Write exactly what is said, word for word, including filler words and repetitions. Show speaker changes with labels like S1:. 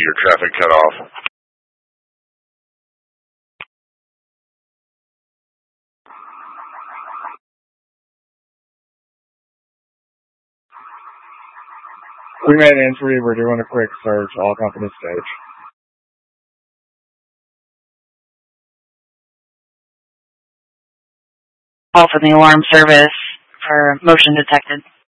S1: Your traffic cut off.
S2: We made entry. We're doing a quick search. All company stage.
S3: Call from the alarm service for motion detected.